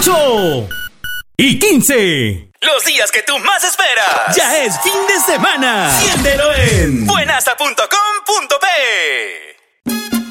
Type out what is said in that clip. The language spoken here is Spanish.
8:15. Los días que tú más esperas. Ya es fin de semana. Siéntelo en buenasta.com.p.